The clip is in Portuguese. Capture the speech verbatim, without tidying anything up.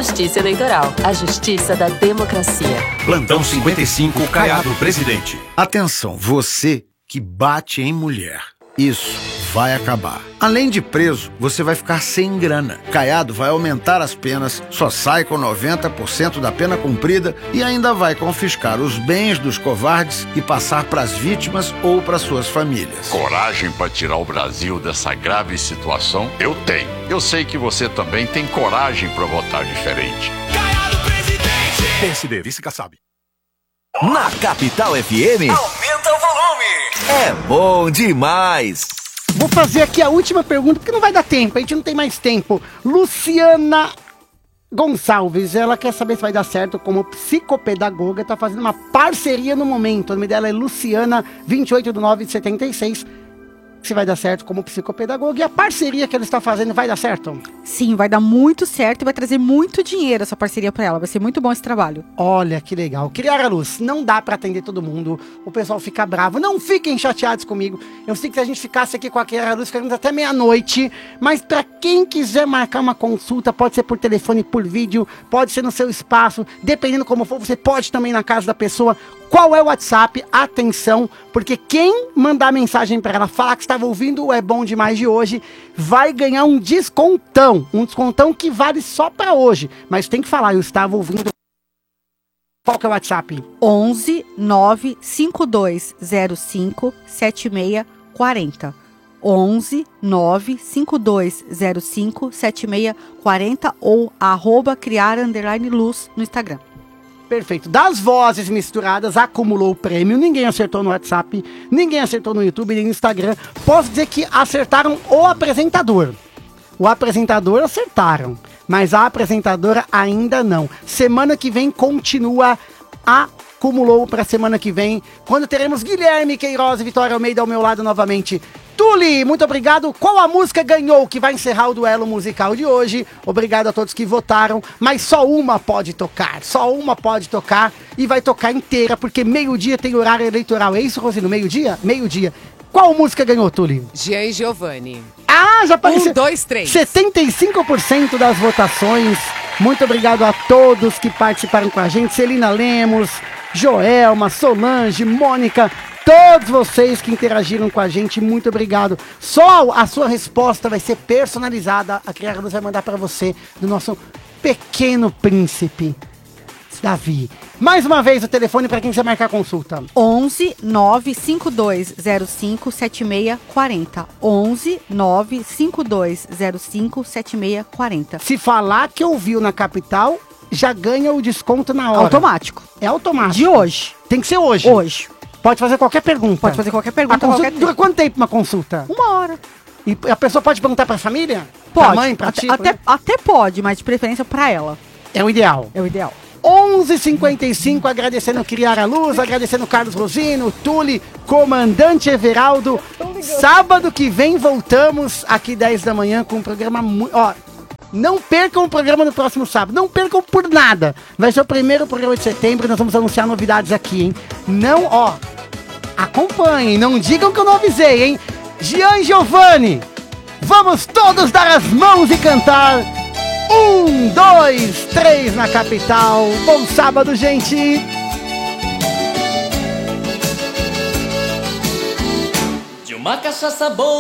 Justiça Eleitoral, a justiça da democracia. Plantão cinquenta e cinco, Caiado Presidente. Atenção, você que bate em mulher. Isso vai acabar. Além de preso, você vai ficar sem grana. Caiado vai aumentar as penas, só sai com noventa por cento da pena cumprida e ainda vai confiscar os bens dos covardes e passar para as vítimas ou para suas famílias. Coragem para tirar o Brasil dessa grave situação? Eu tenho. Eu sei que você também tem coragem para votar diferente. Caiado Presidente! P S D, vice-Kassab. Na Capital F M, Aumenta o volume! é bom demais! Vou fazer aqui a última pergunta, porque não vai dar tempo, a gente não tem mais tempo. Luciana Gonçalves, ela quer saber se vai dar certo como psicopedagoga, tá fazendo uma parceria no momento. O nome dela é Luciana, vinte e oito de nove de setenta e seis. Se vai dar certo como psicopedagoga. E a parceria que ela está fazendo vai dar certo? Sim, vai dar muito certo e vai trazer muito dinheiro essa parceria para ela. Vai ser muito bom esse trabalho. Olha que legal. Criar a Luz, não dá para atender todo mundo. O pessoal fica bravo. Não fiquem chateados comigo. Eu sei que se a gente ficasse aqui com a Criar a Luz, ficaríamos até meia-noite. Mas para quem quiser marcar uma consulta, pode ser por telefone, por vídeo, pode ser no seu espaço. Dependendo como for, você pode também na casa da pessoa. Qual é o WhatsApp? Atenção, porque quem mandar mensagem para ela, falar que estava ouvindo o É Bom Demais de hoje, vai ganhar um descontão. Um descontão que vale só para hoje. Mas tem que falar, eu estava ouvindo. Qual que é o WhatsApp? onze nove cinco dois zero cinco sete seis quatro zero. onze nove cinco dois zero cinco sete seis quatro zero ou arroba criar underline luz no Instagram. Perfeito. Das vozes misturadas, acumulou o prêmio. Ninguém acertou no WhatsApp, ninguém acertou no YouTube, nem no Instagram. Posso dizer que acertaram o apresentador. O apresentador acertaram, mas a apresentadora ainda não. Semana que vem continua, acumulou para semana que vem, quando teremos Guilherme Queiroz e Vitória Almeida ao meu lado novamente. Tuli, muito obrigado. Qual a música ganhou que vai encerrar o duelo musical de hoje? Obrigado a todos que votaram, mas só uma pode tocar, só uma pode tocar e vai tocar inteira, porque meio-dia tem horário eleitoral. É isso, Rosino? Meio-dia? Meio-dia. Qual música ganhou, Tuli? Jean e Giovanni. Ah, já apareceu. Um, dois, três. setenta e cinco por cento das votações. Muito obrigado a todos que participaram com a gente. Celina Lemos, Joelma, Solange, Mônica, todos vocês que interagiram com a gente, muito obrigado. Só a sua resposta vai ser personalizada. A Criar a Luz vai mandar para você, do nosso pequeno príncipe, Davi. Mais uma vez o telefone para quem quiser marcar consulta. onze nove cinco dois zero cinco sete seis quatro zero. onze nove cinco dois zero cinco sete seis quatro zero. Se falar que ouviu na capital, já ganha o desconto na hora. Automático. É automático. De hoje. Tem que ser hoje. Hoje. Pode fazer qualquer pergunta. Pode fazer qualquer pergunta. A consulta qualquer dura quanto tempo uma consulta? Uma hora. E a pessoa pode perguntar pra família? Pode. Pra mãe, pra até, tia? até, até pode, mas de preferência pra ela. É o ideal. É o ideal. onze e cinquenta e cinco, agradecendo Criar a Luz, agradecendo Carlos Rosino, Tuli, Comandante Everaldo. Sábado que vem voltamos aqui dez da manhã com um programa muito... Ó, não percam o programa no próximo sábado, não percam por nada. Vai ser o primeiro programa de setembro, nós vamos anunciar novidades aqui, hein? Não, ó, acompanhem, não digam que eu não avisei, hein? Jean e Giovanni, vamos todos dar as mãos e cantar. Um, dois, três na capital. Bom sábado, gente. De uma cachaça boa